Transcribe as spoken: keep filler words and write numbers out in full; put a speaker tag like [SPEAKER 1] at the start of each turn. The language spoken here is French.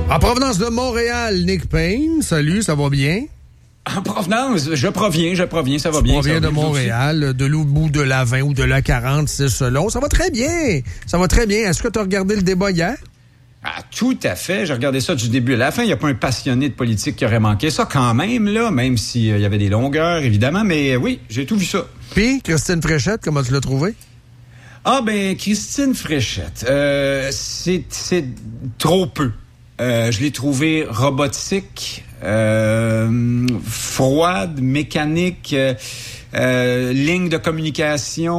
[SPEAKER 1] En provenance de Montréal, Nick Payne. Salut, ça va bien?
[SPEAKER 2] En provenance, je proviens, je proviens, ça va bien.
[SPEAKER 1] Tu proviens de Montréal, de l'autre bout de la vingt ou de la quarante, c'est selon. Ça va très bien. Ça va très bien. Est-ce que tu as regardé le débat hier?
[SPEAKER 2] Ah, tout à fait. J'ai regardé ça du début à la fin. Il n'y a pas un passionné de politique qui aurait manqué ça quand même, là, même s'il euh, y avait des longueurs, évidemment. Mais euh, oui, j'ai tout vu ça.
[SPEAKER 1] Puis, Christine Fréchette, comment tu l'as trouvé?
[SPEAKER 2] Ah, ben, Christine Fréchette, euh, c'est, c'est trop peu. Euh, je l'ai trouvée robotique, euh, froide, mécanique, euh, euh, ligne de communication.